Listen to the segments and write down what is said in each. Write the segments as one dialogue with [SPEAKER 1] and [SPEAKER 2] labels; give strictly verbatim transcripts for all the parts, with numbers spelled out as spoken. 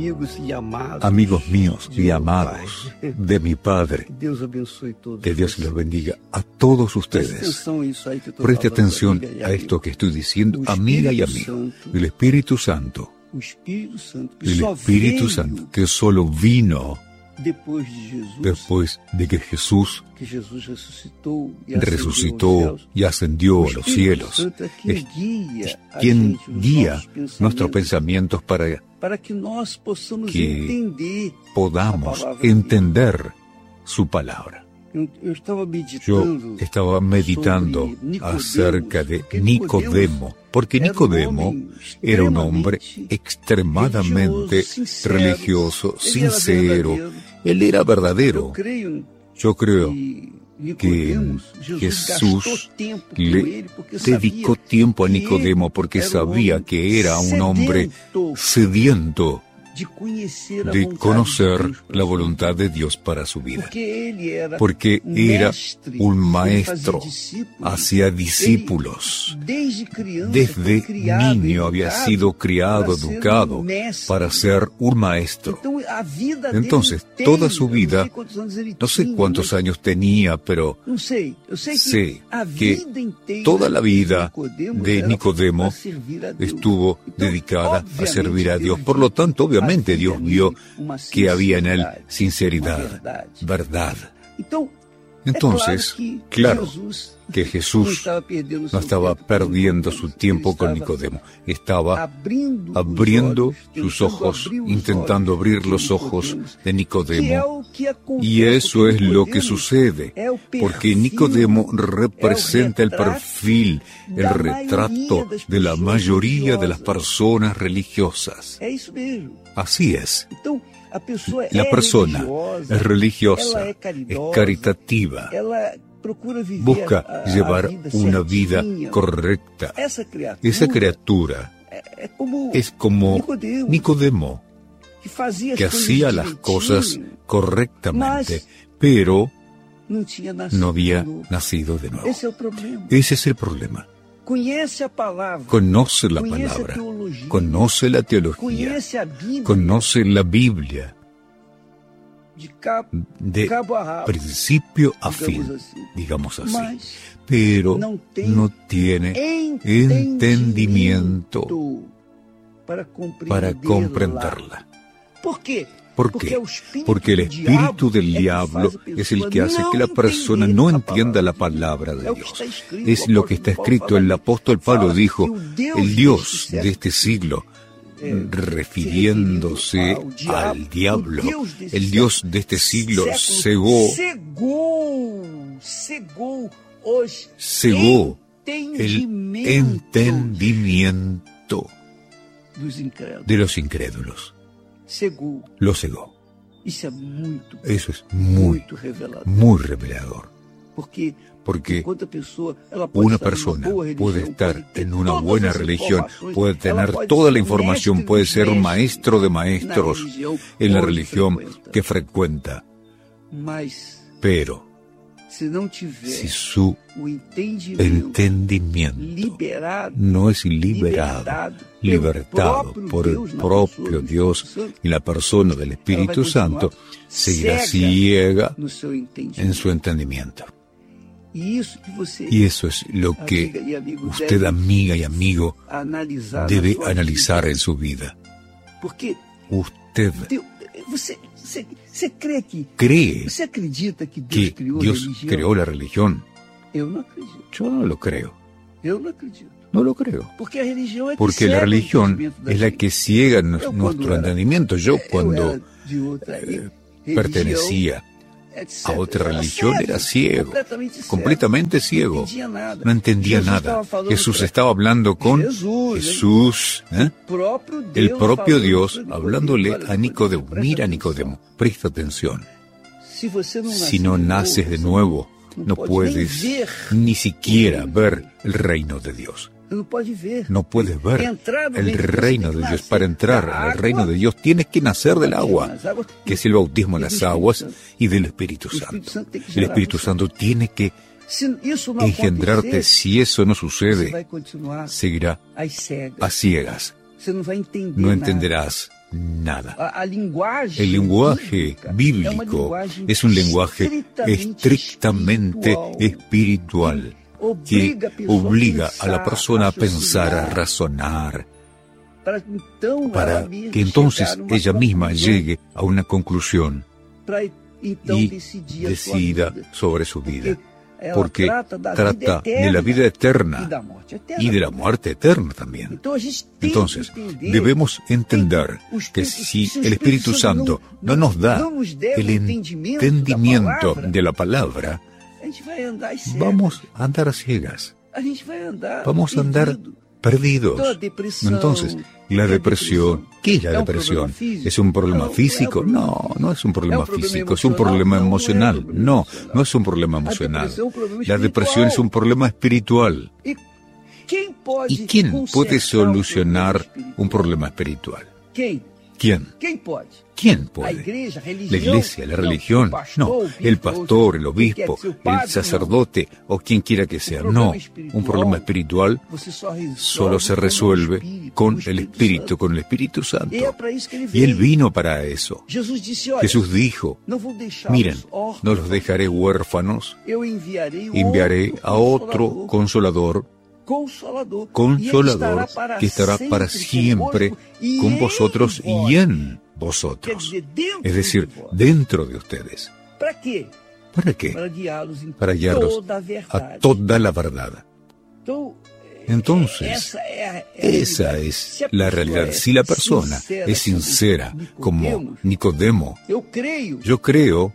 [SPEAKER 1] amigos míos y amados de mi Padre, que Dios los bendiga a todos ustedes. Preste atención a esto que estoy diciendo, amiga y amigo. El Espíritu Santo, el Espíritu Santo, que solo vino después de que Jesús resucitó y ascendió a los cielos, es quien guía nuestros pensamientos para que podamos entender su palabra. Yo estaba meditando acerca de Nicodemo, porque Nicodemo era un hombre extremadamente religioso, sincero. Él era verdadero. Yo creo que Jesús le dedicó tiempo a Nicodemo porque sabía que era un hombre sediento de conocer la voluntad de Dios para su vida, porque era un maestro, hacía discípulos. Desde niño había sido criado, educado para ser un maestro. Entonces, toda su vida, no sé cuántos años tenía, pero sé que toda la vida de Nicodemo estuvo dedicada a servir a Dios. Por lo tanto, obviamente, Dios vio que había en él sinceridad, verdad. Entonces, claro que Jesús no estaba perdiendo su tiempo con Nicodemo, estaba abriendo sus ojos, intentando abrir los ojos de Nicodemo. Y eso es lo que sucede, porque Nicodemo representa el perfil, el retrato de la mayoría de las personas religiosas. Así es. La persona es religiosa, es caritativa, busca llevar una vida correcta. Esa criatura es como Nicodemo, que hacía las cosas correctamente, pero no había nacido de nuevo. Ese es el problema. Conoce la palabra, conoce la teología, conoce la Biblia, de principio a fin, digamos así, pero no tiene entendimiento para comprenderla. ¿Por qué? Porque el espíritu del diablo es el que hace que la persona no entienda la palabra de Dios. Es lo que está escrito. El apóstol Pablo dijo, el Dios de este siglo, refiriéndose al diablo, el Dios de este siglo cegó, cegó el entendimiento de los incrédulos. Lo cegó. Eso es muy, muy revelador. Porque una persona puede estar en una buena religión, puede tener toda la información, puede ser maestro de maestros en la religión que frecuenta. Pero si su entendimiento no es liberado, libertado por el propio Dios y la persona del Espíritu Santo, seguirá ciega en su entendimiento. Y eso es lo que usted, amiga y amigo, debe analizar en su vida. Usted cree que Dios creó la religión. Yo no lo creo. No lo creo. Porque la religión es la que ciega nuestro entendimiento. Yo cuando eh, pertenecía a otra religión era ciego, completamente ciego, no entendía nada. Jesús estaba hablando con Jesús, ¿eh? el propio Dios, hablándole a Nicodemo. Mira, Nicodemo, presta atención. Si no naces de nuevo, no puedes ni siquiera ver el reino de Dios. No puedes ver el reino de Dios. Para entrar al reino de Dios tienes que nacer del agua, que es el bautismo en las aguas, y del Espíritu Santo. El Espíritu Santo tiene que engendrarte. Si eso no sucede, seguirá a ciegas. No entenderás nada. El lenguaje bíblico es un lenguaje estrictamente espiritual que obliga a la persona a pensar, a razonar, para que entonces ella misma llegue a una conclusión y decida sobre su vida. Porque trata de la vida eterna y de la muerte eterna también. Entonces, debemos entender que si el Espíritu Santo no nos da el entendimiento de la palabra, vamos a andar a ciegas, vamos a andar perdidos. Entonces, la depresión, ¿qué es la depresión? ¿Es un problema físico? No, no es un problema físico, es un problema emocional. No, no es un problema emocional. La depresión es un problema espiritual. ¿Y quién puede solucionar un problema espiritual? ¿Quién? ¿Quién puede? ¿La iglesia, la religión? No, el pastor, el obispo, el sacerdote o quien quiera que sea. No, un problema espiritual solo se resuelve con el Espíritu, con el Espíritu Santo. Y Él vino para eso. Jesús dijo, miren, no los dejaré huérfanos, enviaré a otro Consolador, Consolador que estará para siempre con vosotros y en vosotros. Es decir, dentro de ustedes. ¿Para qué? Para guiarlos a toda la verdad. Entonces, esa es la realidad. Si la persona es sincera, como Nicodemo, yo creo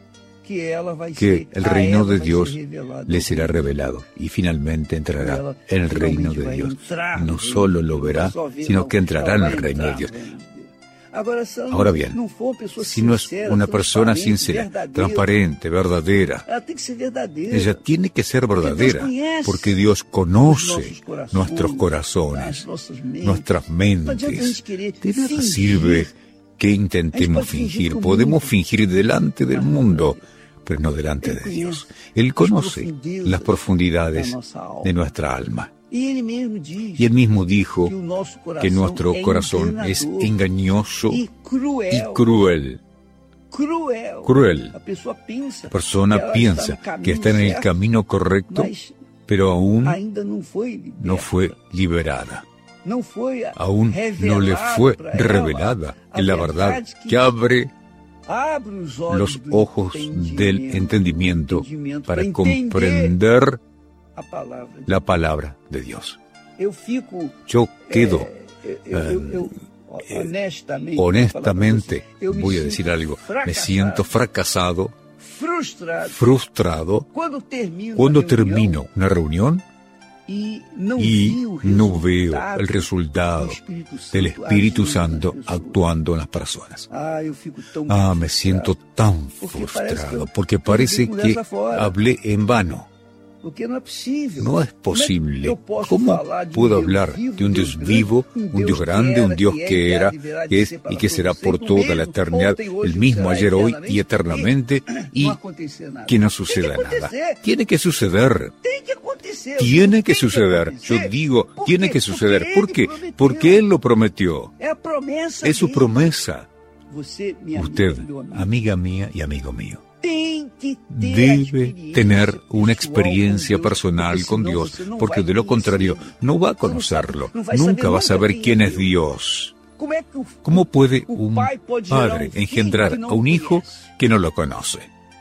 [SPEAKER 1] que el reino de Dios le será revelado y finalmente entrará en el reino de Dios. No solo lo verá, sino que entrará en el reino de Dios. Ahora bien, si no es una persona sincera, transparente, verdadera, ella tiene que ser verdadera, porque Dios conoce nuestros corazones, nuestras mentes. De nada sirve que intentemos fingir. Podemos fingir delante del mundo, pero no delante de Dios. Él conoce las profundidades de nuestra alma. Y Él mismo dijo que nuestro corazón es engañoso y cruel. Cruel. La persona piensa que está en el camino correcto, pero aún no fue liberada. Aún no le fue revelada la verdad que abre los ojos del entendimiento para comprender la palabra de Dios. Yo quedo, eh, eh, honestamente, voy a decir algo, me siento fracasado, frustrado, cuando termino una reunión y no veo el resultado del Espíritu Santo actuando en las personas. Ah, me siento tan frustrado, porque parece que hablé en vano. No es posible. ¿Cómo puedo hablar de un Dios vivo, un Dios grande, un Dios que era, que es y que será por toda la eternidad, el mismo ayer, hoy y eternamente, y que no suceda nada? Tiene que suceder. Tiene que suceder. Yo digo, tiene que suceder. ¿Por qué? Porque Él lo prometió. Es su promesa. Usted, amiga mía y amigo mío, debe tener una experiencia personal con Dios, porque de lo contrario no va a conocerlo, nunca va a saber quién es Dios. ¿Cómo puede un padre engendrar a un hijo que no lo conoce?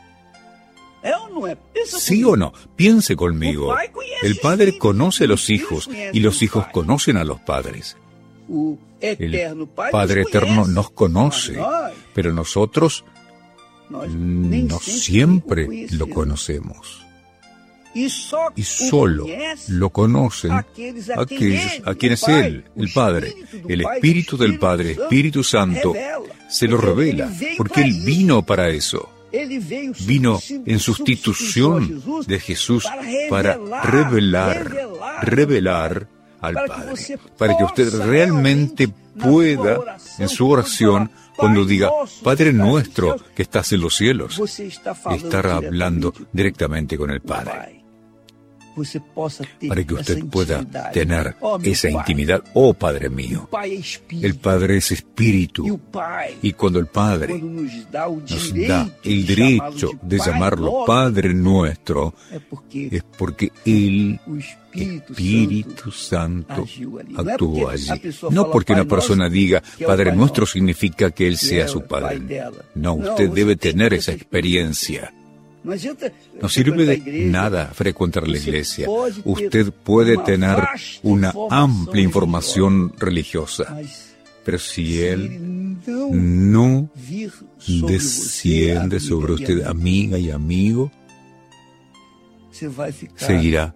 [SPEAKER 1] ¿Sí o no? Piense conmigo. El padre conoce a los hijos y los hijos conocen a los padres. El Padre Eterno nos conoce, pero nosotros no siempre lo conocemos. Y solo lo conocen aquellos a quienes Él, el Padre, el Espíritu del Padre, Espíritu Santo, se lo revela, porque Él vino para eso. Vino en sustitución de Jesús para revelar, revelar al Padre, para que usted realmente pueda, en su oración, cuando diga, Padre nuestro que estás en los cielos, estar hablando directamente con el Padre. para que usted pueda tener esa intimidad. Oh, Padre mío, el Padre es espíritu, y cuando el Padre nos da el derecho de llamarlo Padre nuestro, es porque el Espíritu Santo actuó allí. No porque una persona diga Padre nuestro significa que Él sea su Padre. No, usted debe tener esa experiencia. No sirve de nada frecuentar la iglesia. Usted puede tener una amplia información religiosa, pero si Él no desciende sobre usted, amiga y amigo, seguirá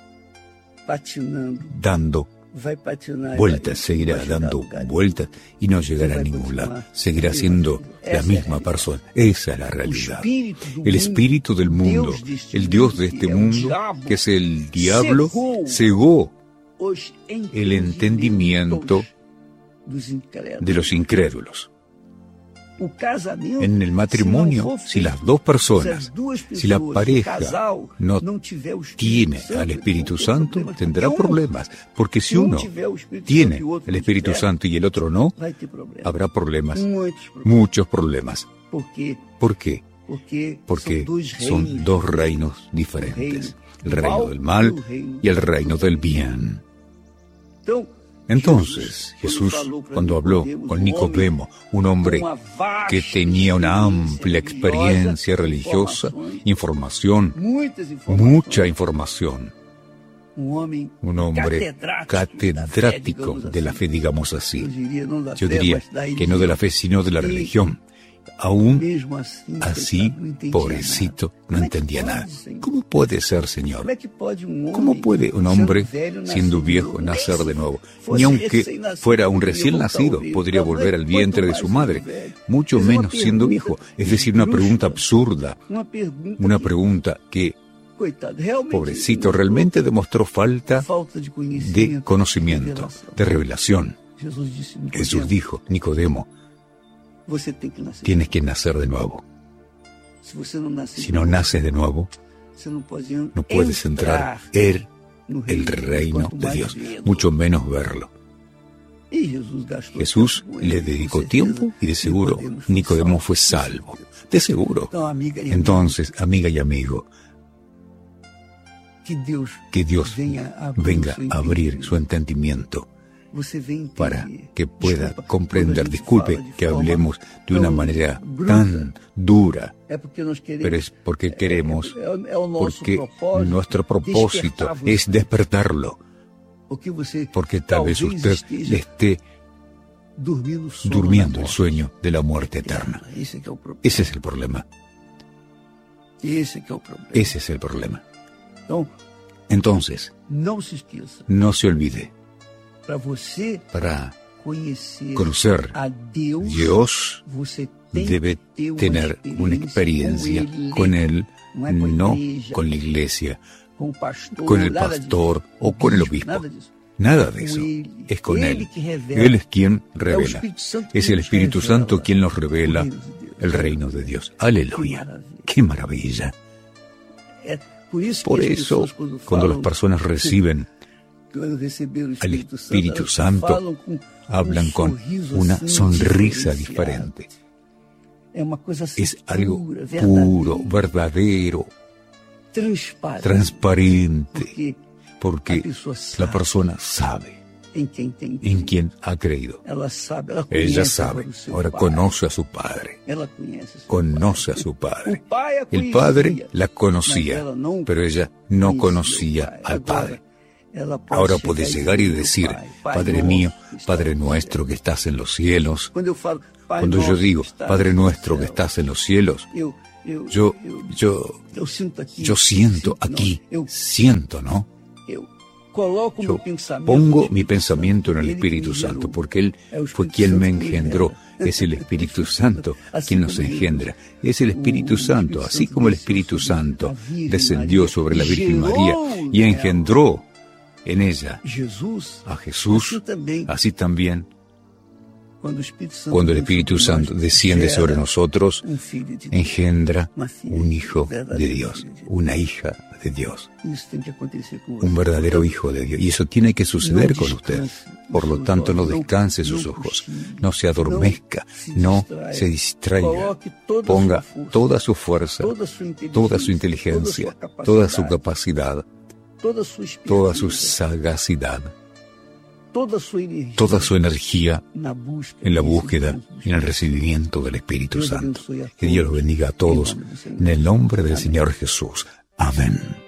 [SPEAKER 1] dando vueltas, seguirá dando vueltas y no llegará a ningún lado. Seguirá siendo la misma persona. Esa es la realidad. El espíritu del mundo, el Dios de este mundo, que es el diablo, cegó el entendimiento de los incrédulos. En el matrimonio, si las dos personas, si la pareja no tiene al Espíritu Santo, tendrá problemas. Porque si uno tiene el Espíritu Santo y el otro no, habrá problemas, muchos problemas. ¿Por qué? Porque son dos reinos diferentes, el reino del mal y el reino del bien. Entonces, Jesús, cuando habló con Nicodemo, un hombre que tenía una amplia experiencia religiosa, información, mucha información, un hombre catedrático de la fe, digamos así. Yo diría que no de la fe, sino de la religión. Aún así, pobrecito, no entendía nada. ¿Cómo puede ser, Señor? ¿Cómo puede un hombre, siendo viejo, nacer de nuevo? Ni aunque fuera un recién nacido, podría volver al vientre de su madre, mucho menos siendo viejo. Es decir, una pregunta absurda, una pregunta que, pobrecito, realmente demostró falta de conocimiento, de revelación. Jesús dijo, Nicodemo, tienes que nacer de nuevo. Si no naces de nuevo, no puedes entrar en el reino de Dios, mucho menos verlo. Jesús le dedicó tiempo y de seguro Nicodemo fue salvo, de seguro. Entonces, amiga y amigo, que Dios venga a abrir su entendimiento para que pueda comprender. Disculpe que hablemos de una manera tan dura, pero es porque queremos, porque nuestro propósito es despertarlo, porque tal vez usted esté durmiendo el sueño de la muerte eterna. Ese es el problema. Ese es el problema. Entonces, no se olvide, para conocer a Dios debe tener una experiencia con Él, no con la iglesia, con el pastor o con el obispo. Nada de eso. Es con Él. Él es quien revela. Es el Espíritu Santo quien nos revela el reino de Dios. Aleluya. ¡Qué maravilla! Por eso, cuando las personas reciben al Espíritu Santo, hablan con una sonrisa diferente. Es algo puro, verdadero, transparente, porque la persona sabe en quién ha creído. Ella sabe, ahora conoce a su Padre, conoce a su Padre. El Padre la conocía, pero ella no conocía al Padre. Ahora puede llegar y decir, Padre mío, Padre nuestro que estás en los cielos. Cuando yo digo, Padre nuestro que estás en los cielos, yo, yo, yo siento aquí, siento, ¿no? Yo pongo mi pensamiento en el Espíritu Santo, porque Él fue quien me engendró. Es el Espíritu Santo quien nos engendra. Es el Espíritu Santo, así como el Espíritu Santo descendió sobre la Virgen María y engendró en ella a Jesús, así también Cuando el Espíritu Santo desciende sobre nosotros, engendra un hijo de Dios, una hija de Dios, un verdadero hijo de Dios. Y eso tiene que suceder con usted. Por lo tanto, no descanse sus ojos, no se adormezca, no se distraiga. Ponga toda su fuerza, toda su inteligencia, toda su capacidad, toda su sagacidad, toda su energía en la búsqueda, en el recibimiento del Espíritu Santo. Que Dios los bendiga a todos en el nombre del Señor Jesús. Amén.